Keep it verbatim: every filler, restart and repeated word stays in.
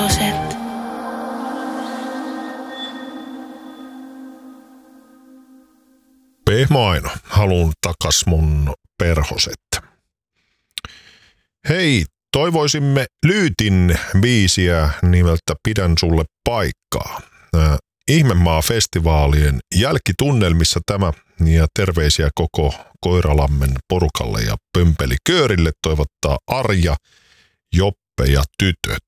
perhoset. Pehmo Aino, haluun takas mun perhoset. Hei, toivoisimme Lyytin biisiä nimeltä Pidän sulle paikkaa. Äh, Ihmemaa-festivaalien jälkitunnelmissa tämä ja terveisiä koko Koiralammen porukalle ja Pömpeliköörille toivottaa Arja, Joppe ja tytöt.